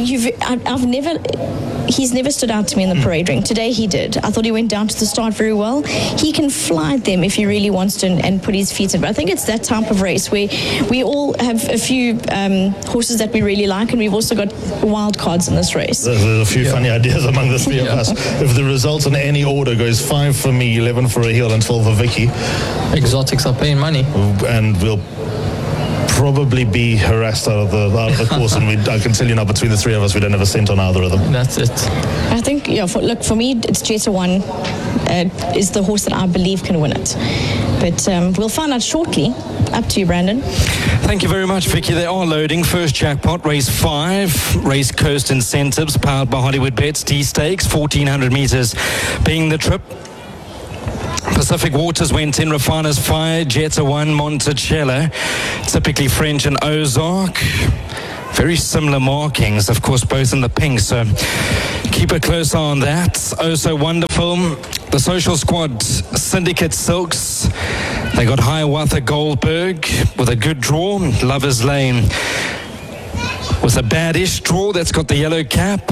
he's never stood out to me in the parade ring. Today he did. I thought he went down to the start very well. He can fly at them if he really wants to and put his feet in. But I think it's that type of race where we all have a few horses that we really like, and we've also got wild cards in this race. There's a few funny ideas among the three of us. If the results in any order goes 5 for me, 11 for Raheel, and 12 for Vicky. Exotics are paying money. And we'll probably be harassed out of the course, and I can tell you now, between the three of us, we don't have a cent on either of them. That's it. I think, for me, it's Jetta One is the horse that I believe can win it. But we'll find out shortly. Up to you, Brandon. Thank you very much, Vicky. They are loading. First jackpot, race 5. Race Coast Incentives, powered by Hollywood Bets. D-Stakes, 1,400 metres being the trip. Pacific Waters went in, Refiner's Fire, Jetta One, Monticello, Typically French and Ozark. Very similar markings, of course, both in the pink, so keep a close eye on that. Oh So Wonderful, the Social Squad, Syndicate Silks. They got Hiawatha Goldberg with a good draw. Lover's Lane with a bad-ish draw that's got the yellow cap.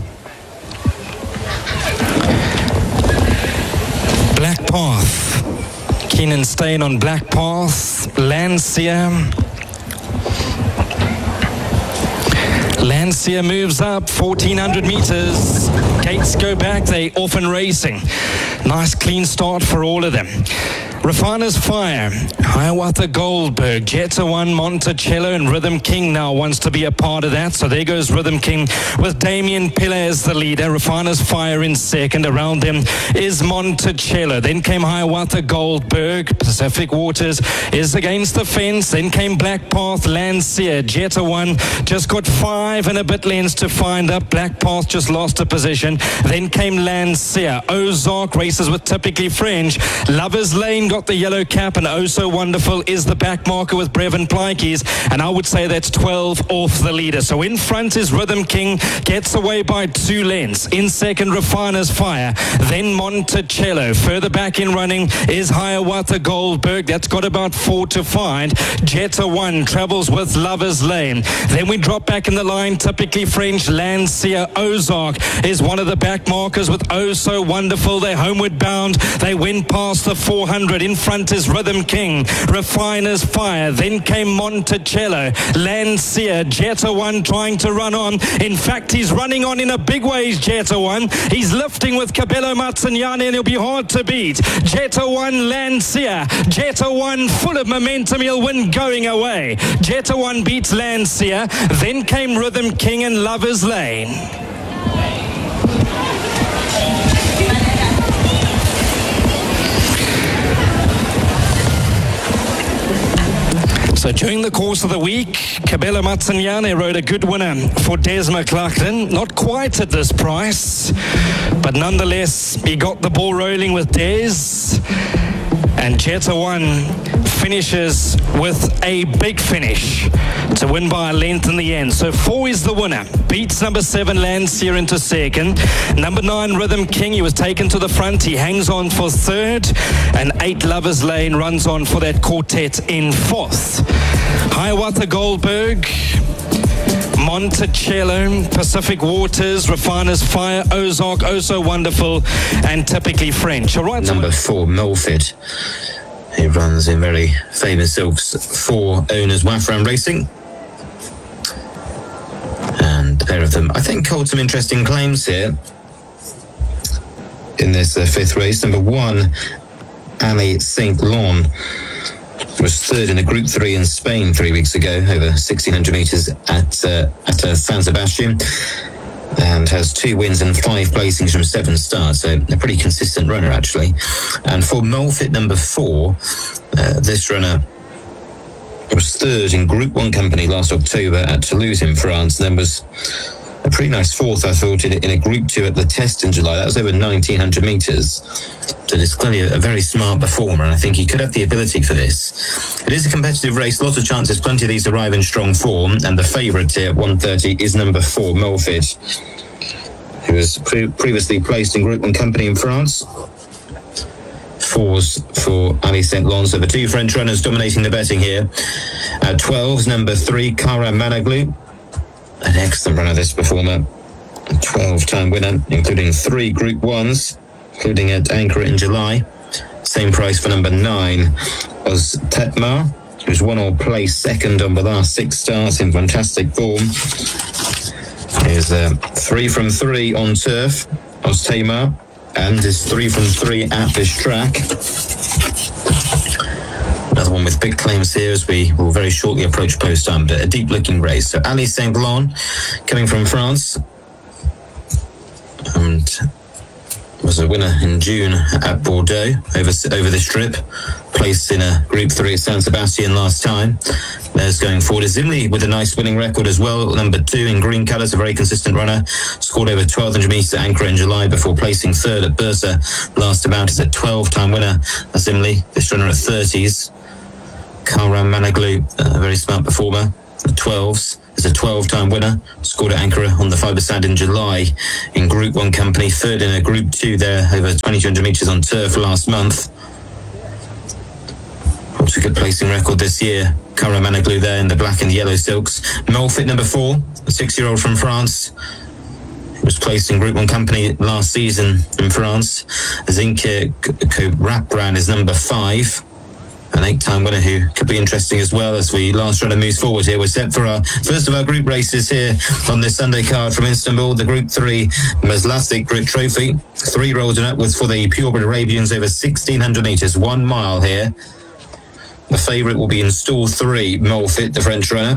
Black Path, Keenan Stain on Black Path, Lancia moves up 1,400 meters. Gates go back, they off and racing. Nice clean start for all of them. Refiner's Fire, Hiawatha Goldberg, Jetta One, Monticello, and Rhythm King now wants to be a part of that. So there goes Rhythm King with Damien Pilla as the leader. Refiner's Fire in second. Around them is Monticello. Then came Hiawatha Goldberg. Pacific Waters is against the fence. Then came Black Path, Lancia. Jetta One just got 5 and a bit lengths to find up. Black Path just lost a position. Then came Lancia. Ozark races with Typically French. Lover's Lane got the yellow cap, and Oh So Wonderful is the back marker with Brevin Plykies, and I would say that's 12 off the leader. So in front is Rhythm King, gets away by 2 lengths. In second, Refiner's Fire, then Monticello. Further back in running is Hiawatha Goldberg, that's got about 4 to find. Jetta One travels with Lover's Lane. Then we drop back in the line, Typically French, Lancia. Ozark is one of the back markers with Oh So Wonderful. They're homeward bound, they went past the 400. In front is Rhythm King, Refiner's Fire, then came Monticello, Lancia. Jetta One trying to run on. In fact, he's running on in a big way, Jetta One. He's lifting with Cabello Mazzaniani, and he'll be hard to beat. Jetta One, Lancia. Jetta One full of momentum, he'll win going away. Jetta One beats Lancia. Then came Rhythm King and Lover's Lane. So during the course of the week, Cabello Mazzaniani rode a good winner for Des McLaughlin. Not quite at this price, but nonetheless, he got the ball rolling with Des. And Jetta One finishes with a big finish to win by a length in the end. So 4 is the winner. Beats number 7, Lancia, into second. Number 9, Rhythm King, he was taken to the front. He hangs on for third. And 8, Lover's Lane, runs on for that quartet in fourth. Hiawatha Goldberg, Monticello, Pacific Waters, Refiner's Fire, Ozark, Oh So Wonderful, and Typically French. All right. Number 4, Melfit. He runs in very famous silks for owners Wafram Racing. And a pair of them, I think, hold some interesting claims here in this 5th race. Number 1, Ali St. Lawn, was third in a Group 3 in Spain 3 weeks ago, over 1,600 metres at San Sebastian, and has 2 wins and 5 placings from 7 starts, so a pretty consistent runner, actually. And for Melfit, number 4, this runner was third in Group 1 company last October at Toulouse in France, and then was a pretty nice 4th, I thought, in a Group 2 at the Test in July. That was over 1,900 metres. So it's clearly a very smart performer, and I think he could have the ability for this. It is a competitive race, lots of chances, plenty of these arrive in strong form, and the favourite here at 130 is number 4, Melfit, who was previously placed in Group 1 company in France. 4s for Ali St. Laurent, so the 2 French runners dominating the betting here. At 12's number 3, Cara Managlu. An excellent runner, this performer. A 12-time winner, including 3 Group 1s, including at Ankara in July. Same price for number 9 was Tetmar, who's won or placed second on the last 6 starts in fantastic form. Here's 3 from 3 on turf, Oztemar, and is 3 from 3 at this track. Another one with big claims here as we will very shortly approach post time, but a deep looking race. So Ali Saint Laurent coming from France and was a winner in June at Bordeaux over this trip. Placed in a Group 3 at San Sebastian last time. There's going forward is Zimli with a nice winning record as well. Number 2 in green colours, a very consistent runner. Scored over 1,200 metres at Ankara in July before placing 3rd at Bursa. Last about is a 12-time winner. Zimli, this runner at 30s. Kahraman Manoglu, a very smart performer at 12s. Is a 12-time winner, scored at Ankara on the fibre sand in July in Group 1 company, 3rd in a Group 2 there, over 2,200 metres on turf last month. Also a good placing record this year. Kahraman Manoglu there in the black and yellow silks. Melfit number 4, a 6-year-old from France. He was placed in Group 1 company last season in France. Zinke Rapran is number 5. An 8-time winner who could be interesting as well as we last runner moves forward here. We're set for our first of our group races here on this Sunday card from Istanbul, the Group 3 Meslastic Group Trophy. 3-year-old and upwards for the Purebred Arabians over 1,600 metres, 1 mile here. The favourite will be in stall 3, Melfit, the French runner,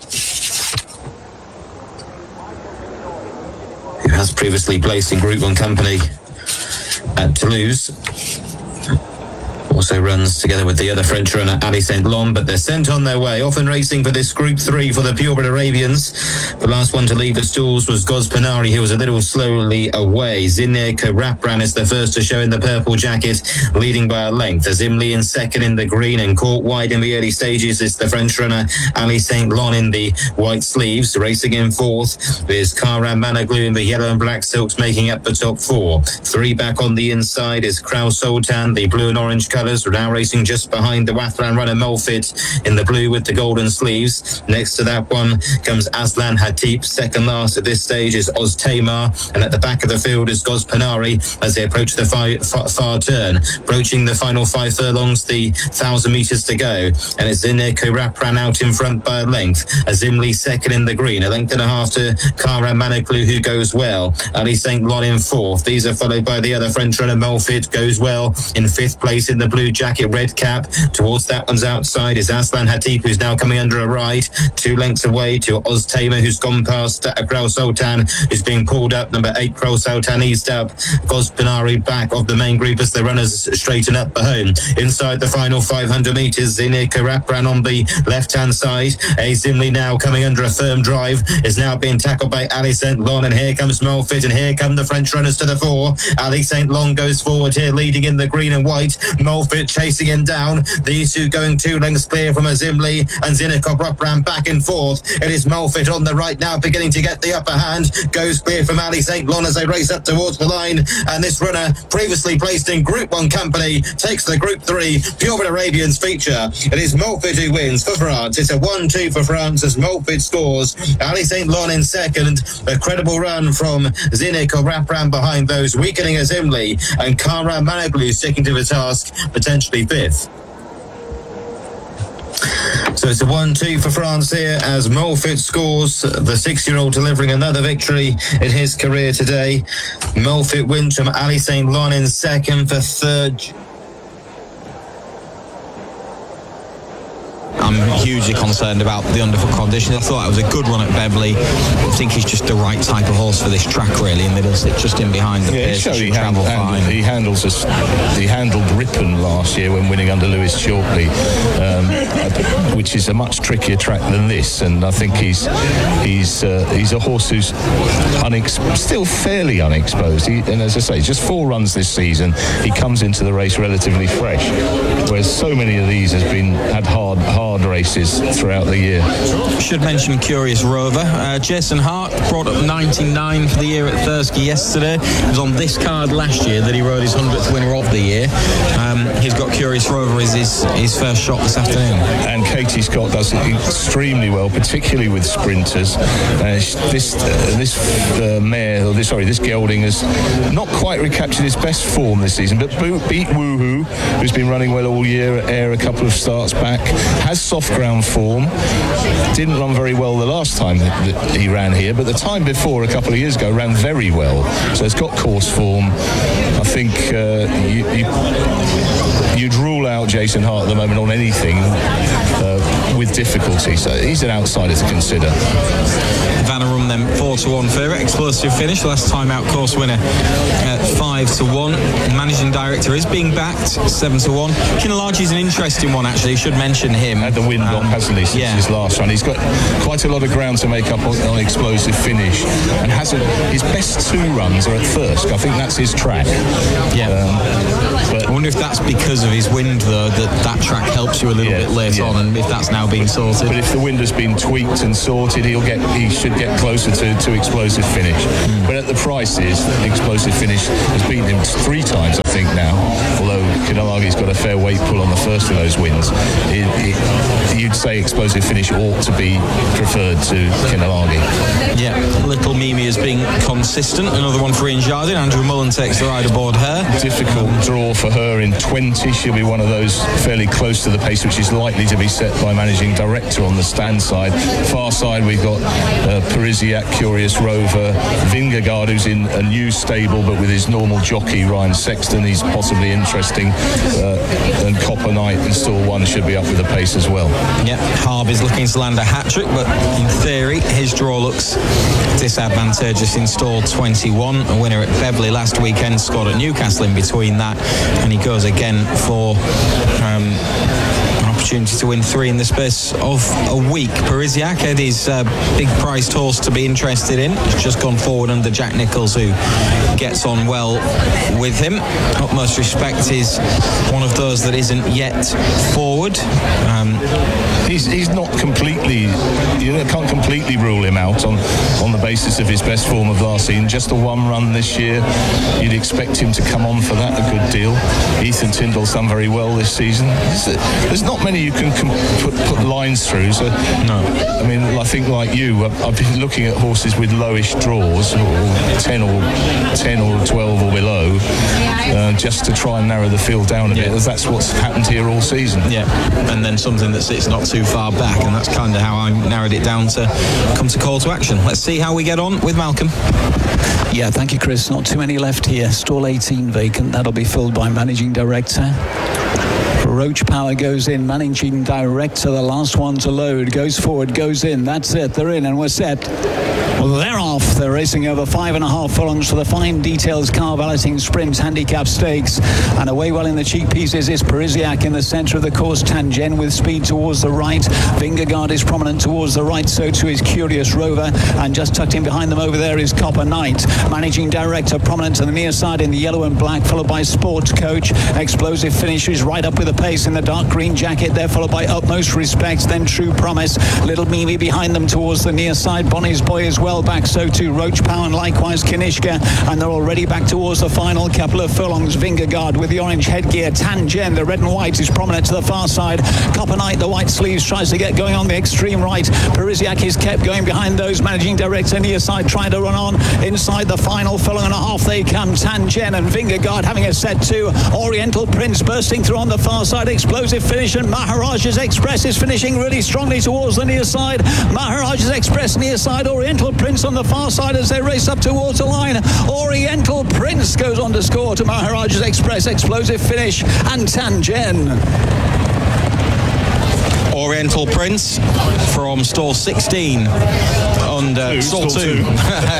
who has previously placed in Group 1 company at Toulouse. Also runs together with the other French runner, Ali Saint Laurent, but they're sent on their way. Often racing for this Group 3 for the Purebred Arabians. The last one to leave the stalls was Gozpanari, who was a little slowly away. Zinir Rapran is the first to show in the purple jacket, leading by a length. Zimli in second in the green and caught wide in the early stages is the French runner, Ali Saint Laurent in the white sleeves. Racing in 4th is Kahraman Manoglu in the yellow and black silks, making up the top 4. 3 back on the inside is Kraus Sultan, the blue and orange colours. We're now racing just behind the Wathran runner Melfit in the blue with the golden sleeves. Next to that one comes Aslan Hatip. Second last at this stage is Oztemar, and at the back of the field is Gozpanari as they approach the far turn. Approaching the final 5 furlongs, the 1,000 metres to go, and it's Zinir Rapran out in front by a length. Zimli second in the green, a length and a half to Kahraman Manoglu, who goes well. Ali Saint Laurent in 4th. These are followed by the other French runner Melfit, goes well in 5th place in the blue jacket, red cap. Towards that one's outside is Aslan Hatip, who's now coming under a ride. 2 lengths away to Oztemar, who's gone past Kraus Sultan, who's being pulled up. Number 8, Kraus Sultan eased up. Gozpanari back of the main group as the runners straighten up the home. Inside the final 500 metres, Zinir Rapran on the left-hand side. Zimli now coming under a firm drive, is now being tackled by Ali Saint Laurent, and here comes Melfit, and here come the French runners to the fore. Ali Saint Laurent goes forward here, leading in the green and white. Melfit chasing him down. These two going 2 lengths clear from Zimli, and Zinir Rapran back and forth. It is Melfit on the right now, beginning to get the upper hand. Goes clear from Ali Saint Laurent as they race up towards the line, and this runner, previously placed in Group 1 company, takes the Group 3 Purebred Arabians feature. It is Melfit who wins for France. It's a 1-2 for France as Melfit scores. Ali Saint Laurent in second. A credible run from Zinir Rapran behind those, weakening Zimli, and Kahraman Manoglu sticking to the task, potentially 5th. So it's a 1-2 for France here as Melfit scores, the 6-year-old delivering another victory in his career today. Melfit wins from Ali Saint Laurent in second for 3rd. I'm hugely concerned about the underfoot condition. I thought it was a good run at Beverley. I think he's just the right type of horse for this track, really, and they'll sit just in behind the pace. He handled Ripon last year when winning under Lewis Chalkley, which is a much trickier track than this, and I think he's a horse who's still fairly unexposed. And as I say, just 4 runs this season, he comes into the race relatively fresh, whereas so many of these had hard race races throughout the year. Should mention Curious Rover. Jason Hart brought up 99 for the year at Thursky yesterday. It was on this card last year that he rode his 100th winner of the year. He's got Curious Rover as his first shot this afternoon. And Katie Scott does it extremely well, particularly with sprinters. This gelding has not quite recaptured his best form this season, but beat Woohoo, who's been running well all year at Ayr a couple of starts back, has soft ground form. Didn't run very well the last time that he ran here, but the time before, a couple of years ago, ran very well. So it's got course form. I think you'd rule out Jason Hart at the moment on anything with difficulty. So he's an outsider to consider. Vannerum then 4-1 favourite. Explosive Finish, last time out course winner at 5-1. Managing director is being backed 7-1. Kinalagi's an interesting one, actually. You should mention him. Had the wind on, hasn't he, since his last run. He's got quite a lot of ground to make up on Explosive Finish, and his best 2 runs are at Thirsk. I think that's his track. But I wonder if that's because of his wind, though, that track helps you a little bit late on, and if that's now been sorted. But if the wind has been tweaked and sorted, he should get closer to Explosive Finish. But at the prices, Explosive Finish has beaten him 3 times, I think, now. Although Kinalagi's got a fair weight pull on the first of those wins. You'd say Explosive Finish ought to be preferred to Kinalagi. Yeah, Little Mimi is being consistent. Another one for Ian Jardine. Andrew Mullen takes the ride aboard her. Difficult draw for her in 20. She'll be one of those fairly close to the pace, which is likely to be set by managing director on the stand side. Far side, we've got Parisiac, Curious Rover, Vingegaard, who's in a new stable, but with his normal jockey, Ryan Sexton. He's possibly interesting. And Copper Knight in stall 1 should be up with the pace as well. Yep, Harb is looking to land a hat-trick, but in theory, his draw looks disadvantageous in stall 21. A winner at Beverley last weekend, scored at Newcastle in between that, and he goes again for an opportunity to win 3 in the space of a week. Parisiac, Eddie's big priced horse to be interested in. He's just gone forward under Jack Nicholls, who gets on well with him. Utmost Respect is one of those that isn't yet forward. He's not completely, can't completely rule him out on the basis of his best form of last season. Just the 1 run this year, you'd expect him to come on for that a good deal. Ethan Tyndall's done very well this season. There's not many you can put lines through. So no, I mean, I think like you, I've been looking at horses with lowish draws, or 10 or 12 or below, just to try and narrow the field down a bit. That's what's happened here all season. Yeah, and then something that sits not too far back, and that's kind of how I narrowed it down to come to call to action. Let's see how we get on with Malcolm. Yeah, thank you, Chris. Not too many left here. Stall 18 vacant. That'll be filled by managing director. Roach Power goes in, managing director, the last one to load, goes forward, goes in, that's it, they're in and we're set. They're off. They're racing over 5.5 furlongs for the Fine Details Car Balloting Sprint Handicap Stakes, and away well in the cheek pieces is Parisiac in the centre of the course. Tangen with speed towards the right. Vingegaard is prominent towards the right, so too is Curious Rover, and just tucked in behind them over there is Copper Knight. Managing director prominent to the near side in the yellow and black, followed by Sports Coach. Explosive Finishes right up with the pace in the dark green jacket there, followed by Utmost Respect, then True Promise. Little Mimi behind them towards the near side. Bonnie's Boy as well back, so too Roach Power and likewise Kanishka, and they're already back towards the final couple of furlongs. Vingegaard with the orange headgear. Tangen, the red and white, is prominent to the far side. Copper Knight, the white sleeves, tries to get going on the extreme right. Parisiac is kept going behind those. Managing director near side trying to run on. Inside the final furlong and a half they come. Tangen and Vingegaard having a set 2. Oriental Prince bursting through on the far side. Explosive Finish, and Maharaja's Express is finishing really strongly towards the near side. Maharaja's Express near side. Oriental Prince on the far side as they race up towards the line. Oriental Prince goes on to score to Maharaja's Express, Explosive Finish, and Tangen. Oriental Prince from stall 16 under stall 2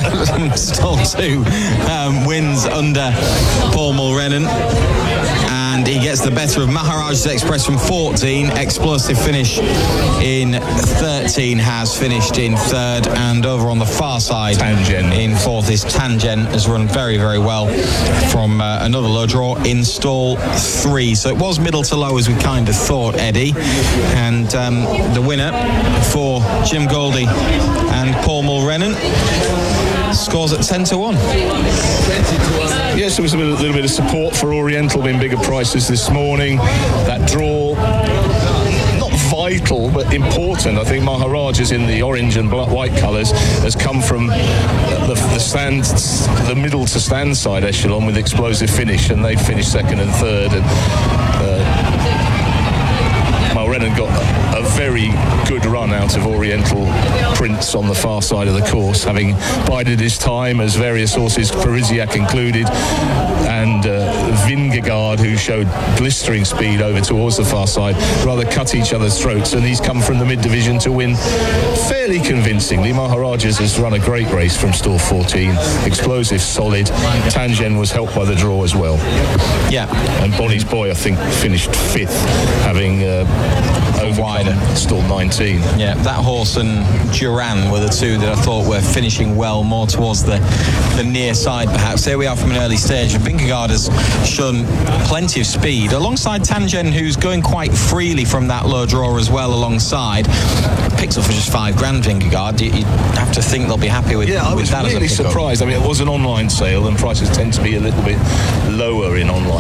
stall 2 wins under Paul Mulrennan, and he gets the better of Maharaja's Express from 14. Explosive finish in 13 has finished in third, and over on the far side Tangen in fourth is Tangen, has run very, very well from another low draw in stall 3. So it was middle to low as we kind of thought, Eddie, and the winner for Jim Goldie and Paul Mulrennan scores at 10-1. Yes, there was a little bit of support for Oriental being bigger prices this morning. That draw, not vital but important. I think Maharaja's in the orange and white colours has come from the middle to stand side echelon with explosive finish, and they finished second and third, and Mulrennan got a very good run out of Oriental Prince on the far side of the course, having bided his time, as various horses, Parisiac included, and Vingegaard, who showed blistering speed over towards the far side, rather cut each other's throats, and he's come from the mid-division to win fairly convincingly. Maharajas has run a great race from stall 14, explosive, solid. Tangen was helped by the draw as well. Yeah. And Bonnie's Boy, I think, finished 5th, having wider stall 19. Yeah, that horse and Duran were the two that I thought were finishing well, more towards the near side perhaps. Here we are from an early stage, and Vingegaard has shown plenty of speed alongside Tangen, who's going quite freely from that low draw as well alongside. Picks up for just $5,000, Vingegaard. You have to think they'll be happy with, I was that really surprised. I mean, it was an online sale and prices tend to be a little bit lower in online